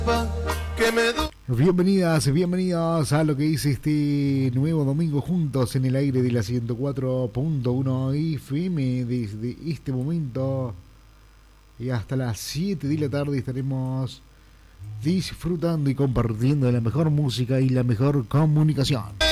Bienvenidas, bienvenidos a lo que dice este nuevo domingo juntos en el aire de la 104.1 FM. Desde este momento y hasta las 7 de la tarde estaremos disfrutando y compartiendo la mejor música y la mejor comunicación.